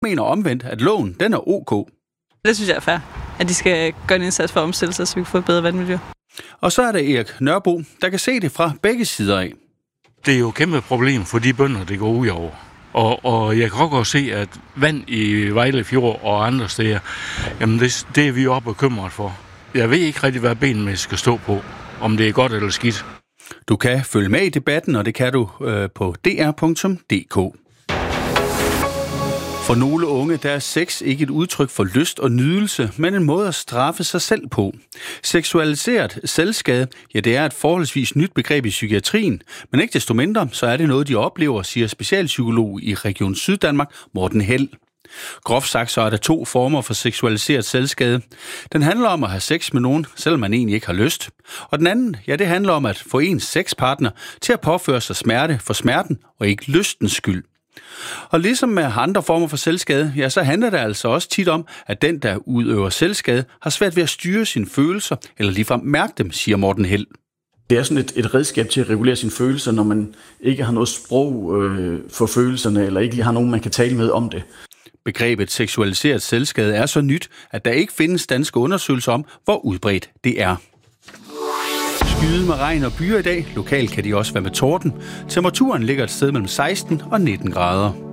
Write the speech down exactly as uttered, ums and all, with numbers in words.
mener omvendt, at loven den er ok. Det synes jeg er fair, at de skal gøre en indsats for at omstille sig, så vi kan få et bedre vandmiljø. Og så er der Erik Nørbo, der kan se det fra begge sider af. Det er jo et kæmpe problem for de bønder, det går ud over. Og, og jeg kan også godt se, at vand i Vejle Fjord og andre steder, jamen det, det er vi jo også bekymret for. Jeg ved ikke rigtig, hvad benene skal stå på, om det er godt eller skidt. Du kan følge med i debatten, og det kan du øh, på d r punktum d k. For nogle unge, der er sex ikke et udtryk for lyst og nydelse, men en måde at straffe sig selv på. Seksualiseret selvskade, ja, det er et forholdsvis nyt begreb i psykiatrien, men ikke desto mindre, så er det noget, de oplever, siger specialpsykolog i Region Syddanmark, Morten Held. Groft sagt, så er der to former for seksualiseret selvskade. Den handler om at have sex med nogen, selvom man egentlig ikke har lyst. Og den anden, ja, det handler om at få ens sexpartner til at påføre sig smerte for smerten og ikke lystens skyld. Og ligesom med andre former for selvskade, ja, så handler det altså også tit om, at den, der udøver selvskade, har svært ved at styre sine følelser, eller ligefrem mærke dem, siger Morten Held. Det er sådan et, et redskab til at regulere sine følelser, når man ikke har noget sprog øh, for følelserne, eller ikke har nogen, man kan tale med om det. Begrebet seksualiseret selvskade er så nyt, at der ikke findes danske undersøgelser om, hvor udbredt det er. Skyde med regn og byer i dag. Lokalt kan de også være med torden. Temperaturen ligger et sted mellem seksten og nitten grader.